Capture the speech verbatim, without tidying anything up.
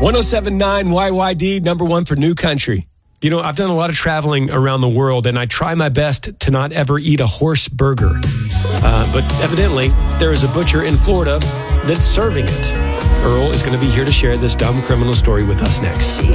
one oh seven point nine Y Y D, number one for New Country. You know, I've done a lot of traveling around the world, and I try my best to not ever eat a horse burger. Uh, but evidently, there is a butcher in Florida that's serving it. Earl is going to be here to share this dumb criminal story with us next.